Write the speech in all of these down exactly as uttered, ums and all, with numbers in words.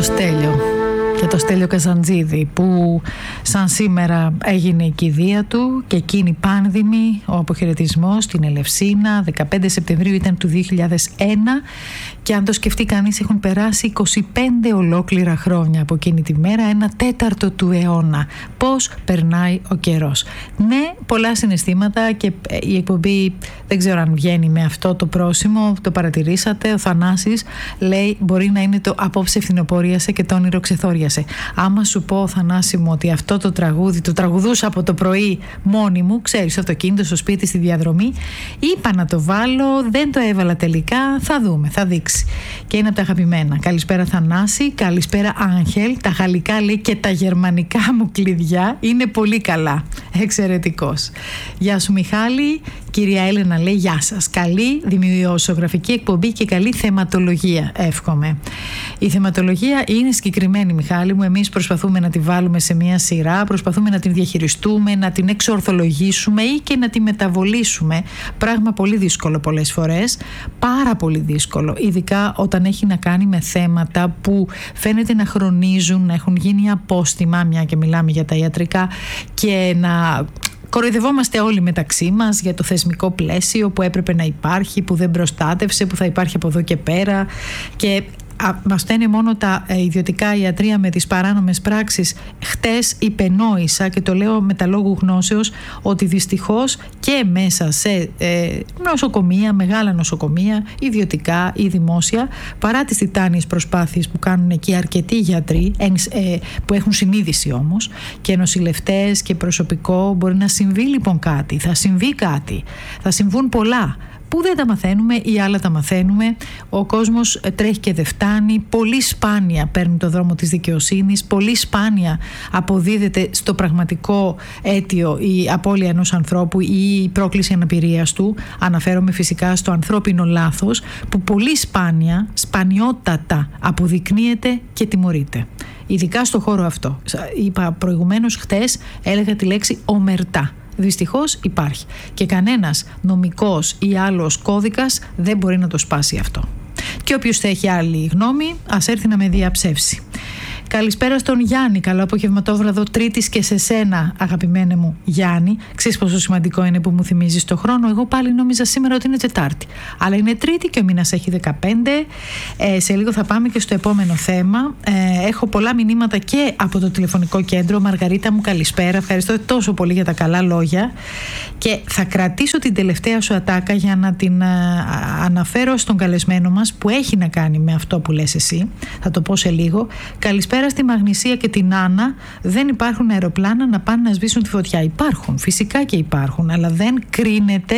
Στέλιο, για το Στέλιο Καζαντζίδη, που σαν σήμερα έγινε η κηδεία του και εκείνη πάνδημη, ο αποχαιρετισμός στην Ελευσίνα, δεκαπέντε Σεπτεμβρίου ήταν του δύο χιλιάδες ένα, και αν το σκεφτεί κανείς έχουν περάσει είκοσι πέντε ολόκληρα χρόνια από εκείνη τη μέρα, ένα τέταρτο του αιώνα. Πώς περνάει ο καιρός. Ναι, πολλά συναισθήματα, και η εκπομπή δεν ξέρω αν βγαίνει με αυτό το πρόσημο, το παρατηρήσατε, ο Θανάσης λέει μπορεί να είναι το απόψε φθινοπόριασε και το όνειρο ξεθόριασε. Άμα σου πω, Θανάση μου, ότι αυτό το τραγούδι το τραγουδούσα από το πρωί μόνη μου, ξέρεις, στο αυτοκίνητο, στο σπίτι, στη διαδρομή, είπα να το βάλω, δεν το έβαλα τελικά, θα δούμε, θα δείξει. Και είναι από τα αγαπημένα. Καλησπέρα Θανάση, καλησπέρα Άγχελ. Τα γαλλικά λέει και τα γερμανικά μου κλειδιά είναι πολύ καλά. Εξαιρετικός. Γεια σου Μιχάλη. Κυρία Έλενα λέει γεια σας. Καλή δημοσιογραφική εκπομπή και καλή θεματολογία, εύχομαι. Η θεματολογία είναι συγκεκριμένη, Μιχάλη μου. Εμείς προσπαθούμε να τη βάλουμε σε μια σειρά, προσπαθούμε να την διαχειριστούμε, να την εξορθολογήσουμε ή και να τη μεταβολήσουμε. Πράγμα πολύ δύσκολο πολλές φορές. Πάρα πολύ δύσκολο. Ειδικά όταν έχει να κάνει με θέματα που φαίνεται να χρονίζουν, να έχουν γίνει απόστημα, μια και μιλάμε για τα ιατρικά, και να κοροϊδευόμαστε όλοι μεταξύ μας για το θεσμικό πλαίσιο που έπρεπε να υπάρχει, που δεν προστάτευσε, που θα υπάρχει από εδώ και πέρα, και μας φταίνε μόνο τα ε, ιδιωτικά ιατρεία με τις παράνομες πράξεις. Χτες υπενόησα, και το λέω με τα λόγου γνώσεως, ότι δυστυχώς και μέσα σε ε, νοσοκομεία, μεγάλα νοσοκομεία, ιδιωτικά ή δημόσια, παρά τις τιτάνιες προσπάθειες που κάνουν εκεί αρκετοί γιατροί, ε, ε, που έχουν συνείδηση όμως, και νοσηλευτές και προσωπικό, μπορεί να συμβεί λοιπόν κάτι, θα συμβεί κάτι, θα συμβούν πολλά που δεν τα μαθαίνουμε ή άλλα τα μαθαίνουμε. Ο κόσμος τρέχει και δεν φτάνει. Πολύ σπάνια παίρνει το δρόμο της δικαιοσύνης. Πολύ σπάνια αποδίδεται στο πραγματικό αίτιο η απώλεια ενός ανθρώπου ή η πρόκληση αναπηρίας του. Αναφέρομαι φυσικά στο ανθρώπινο λάθος, που πολύ σπάνια, σπανιότατα αποδεικνύεται και τιμωρείται. Ειδικά στο χώρο αυτό. Είπα προηγουμένως, χτες έλεγα τη λέξη ομερτά. Δυστυχώς υπάρχει, και κανένας νομικός ή άλλος κώδικας δεν μπορεί να το σπάσει αυτό. Και όποιος θα έχει άλλη γνώμη, ας έρθει να με διαψεύσει. Καλησπέρα στον Γιάννη. Καλό απογευματόβραδο Τρίτης και σε σένα, αγαπημένε μου Γιάννη. Ξέρεις πόσο σημαντικό είναι που μου θυμίζεις το χρόνο. Εγώ πάλι νόμιζα σήμερα ότι είναι Τετάρτη. Αλλά είναι Τρίτη και ο μήνας έχει δεκαπέντε. Ε, σε λίγο θα πάμε και στο επόμενο θέμα. Ε, έχω πολλά μηνύματα και από το τηλεφωνικό κέντρο. Μαργαρίτα μου, καλησπέρα. Ευχαριστώ τόσο πολύ για τα καλά λόγια. Και θα κρατήσω την τελευταία σου ατάκα για να την α, αναφέρω στον καλεσμένο μας, που έχει να κάνει με αυτό που λες εσύ. Θα το πω σε λίγο. Καλησπέρα στη Μαγνησία και την Άννα. Δεν υπάρχουν αεροπλάνα να πάνε να σβήσουν τη φωτιά. Υπάρχουν, φυσικά και υπάρχουν, αλλά δεν κρίνεται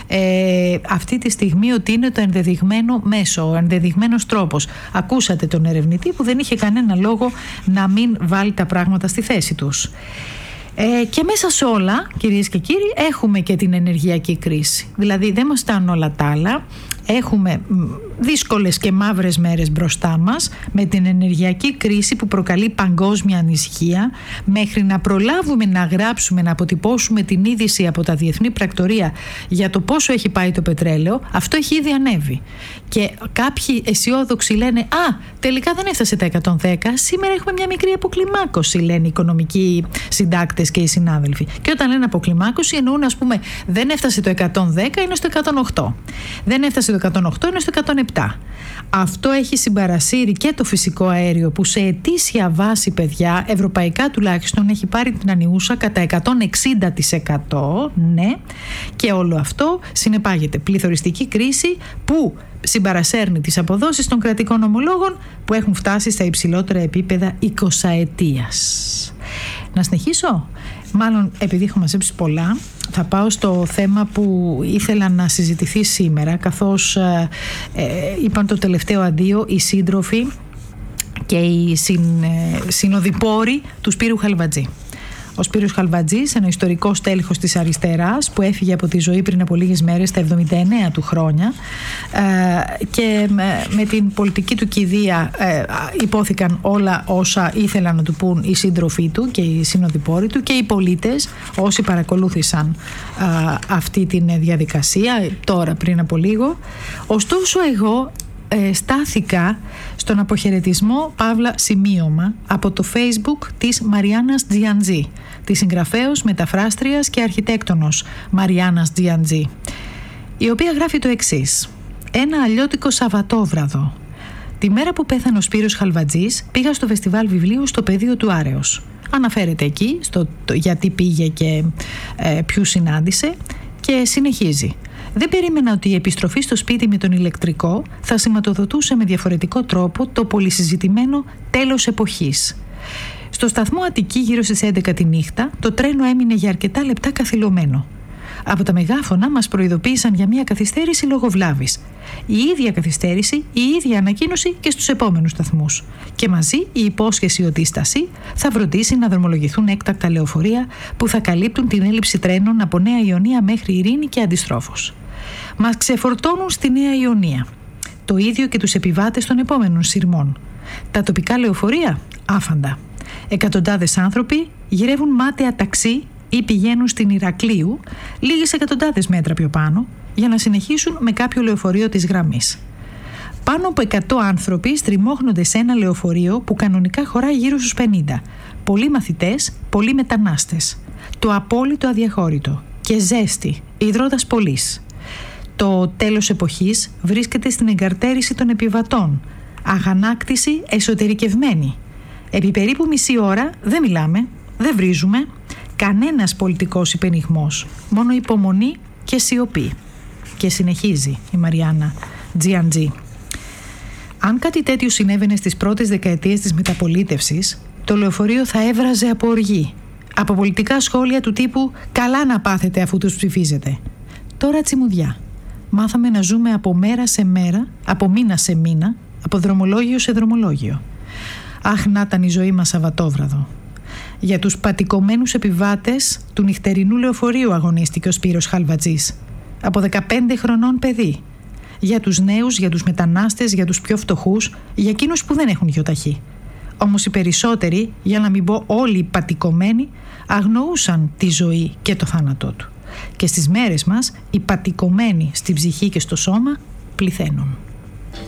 ε, αυτή τη στιγμή ότι είναι το ενδεδειγμένο μέσο, ο ενδεδειγμένος τρόπος. Ακούσατε τον ερευνητή που δεν είχε κανένα λόγο να μην βάλει τα πράγματα στη θέση τους. Ε, και μέσα σε όλα, κυρίες και κύριοι, έχουμε και την ενεργειακή κρίση. Δηλαδή δεν μας φτάνουν όλα τα άλλα. Έχουμε δύσκολες και μαύρες μέρες μπροστά μας, με την ενεργειακή κρίση που προκαλεί παγκόσμια ανησυχία. Μέχρι να προλάβουμε να γράψουμε, να αποτυπώσουμε την είδηση από τα διεθνή πρακτορεία για το πόσο έχει πάει το πετρέλαιο, αυτό έχει ήδη ανέβει. Και κάποιοι αισιόδοξοι λένε «Α, τελικά δεν έφτασε τα εκατόν δέκα, σήμερα έχουμε μια μικρή αποκλιμάκωση», λένε οι οικονομικοί συντάκτες και οι συνάδελφοι. Και όταν λένε αποκλιμάκωση εννοούν, ας πούμε, δεν έφτασε το εκατόν δέκα, είναι στο εκατόν οκτώ. Δεν έφτασε το εκατόν οκτώ, είναι στο εκατόν επτά. Αυτό έχει συμπαρασύρει και το φυσικό αέριο, που σε ετήσια βάση, παιδιά, ευρωπαϊκά τουλάχιστον, έχει πάρει την ανιούσα κατά εκατόν εξήντα τοις εκατό, ναι, και όλο αυτό συνεπάγεται πληθωριστική κρίση που συμπαρασέρνει τις αποδόσεις των κρατικών ομολόγων που έχουν φτάσει στα υψηλότερα επίπεδα εικοσαετίας. Να συνεχίσω? Μάλλον επειδή έχω μαζέψει πολλά, θα πάω στο θέμα που ήθελα να συζητηθεί σήμερα, καθώς ε, ε, είπαν το τελευταίο αντίο οι σύντροφοι και οι συν, ε, συνοδοιπόροι του Σπύρου Χαλβατζή. Ο Σπύρος Χαλβατζής, ένα ιστορικό στέλεχος της αριστεράς που έφυγε από τη ζωή πριν από λίγες μέρες, στα εβδομήντα εννέα του χρόνια, και με την πολιτική του κηδεία υπόθηκαν όλα όσα ήθελαν να του πούν οι σύντροφοί του και οι συνοδοιπόροι του και οι πολίτες, όσοι παρακολούθησαν αυτή τη διαδικασία τώρα πριν από λίγο. Ωστόσο εγώ ε, στάθηκα στον αποχαιρετισμό παύλα σημείωμα από το Facebook της Μαριάννας Τζιαντζή, της συγγραφέως, μεταφράστριας και αρχιτέκτονος Μαριάννας Τζιαντζή, η οποία γράφει το εξής: «Ένα αλλιώτικο Σαββατόβραδο. Τη μέρα που πέθανε ο Σπύρος Χαλβατζής πήγα στο φεστιβάλ βιβλίου στο πεδίο του Άρεως». Αναφέρεται εκεί στο το γιατί πήγε και ε, ποιους συνάντησε και συνεχίζει: «Δεν περίμενα ότι η επιστροφή στο σπίτι με τον ηλεκτρικό θα σηματοδοτούσε με διαφορετικό τρόπο το πολυσυζητημένο τέλος εποχής. Στο σταθμό Αττική γύρω στις έντεκα τη νύχτα το τρένο έμεινε για αρκετά λεπτά καθυλωμένο. Από τα μεγάφωνα μας προειδοποίησαν για μια καθυστέρηση λόγω βλάβης. Η ίδια καθυστέρηση, η ίδια ανακοίνωση και στους επόμενους σταθμούς. Και μαζί η υπόσχεση ότι η στασή θα φροντίσει να δρομολογηθούν έκτακτα λεωφορεία που θα καλύπτουν την έλλειψη τρένων από Νέα Ιωνία μέχρι Ειρήνη και αντιστρόφως. Μας ξεφορτώνουν στη Νέα Ιωνία. Το ίδιο και τους επιβάτες των επόμενων σειρμών. Τα τοπικά λεωφορεία, άφαντα. Εκατοντάδες άνθρωποι γυρεύουν μάταια ταξί ή πηγαίνουν στην Ηρακλείου, λίγες εκατοντάδες μέτρα πιο πάνω, για να συνεχίσουν με κάποιο λεωφορείο της γραμμής. Πάνω από εκατό άνθρωποι στριμώχνονται σε ένα λεωφορείο που κανονικά χωράει γύρω στους πενήντα. Πολλοί μαθητές, πολλοί μετανάστες. Το απόλυτο αδιαχώρητο και ζέστη, υδρότας πολλής. Το τέλος εποχής βρίσκεται στην εγκαρτέρηση των επιβατών. Αγανάκτηση εσωτερικευμένη. Επί περίπου μισή ώρα δεν μιλάμε, δεν βρίζουμε. Κανένας πολιτικός υπενιγμός, μόνο υπομονή και σιωπή». Και συνεχίζει η Μαριάννα Τζιαντζή: «Αν κάτι τέτοιο συνέβαινε στις πρώτες δεκαετίες της μεταπολίτευσης, το λεωφορείο θα έβραζε από οργή, από πολιτικά σχόλια του τύπου «καλά να πάθετε αφού τους ψηφίζετε». Τώρα τσιμουδιά. Μάθαμε να ζούμε από μέρα σε μέρα, από μήνα σε μήνα, από δρομολόγιο σε δρομολόγιο. Αχ, να ήταν η ζωή μας Σαββατόβραδο. Για τους πατικωμένους επιβάτες του νυχτερινού λεωφορείου αγωνίστηκε ο Σπύρος Χαλβατζής, από δεκαπέντε χρονών παιδί. Για τους νέους, για τους μετανάστες, για τους πιο φτωχούς, για εκείνους που δεν έχουν γιοταχή. Όμως οι περισσότεροι, για να μην πω όλοι οι πατικωμένοι, αγνοούσαν τη ζωή και το θάνατό του. Και στις μέρες μας οι πατικωμένοι στην ψυχή και στο σώμα πληθαίνουν».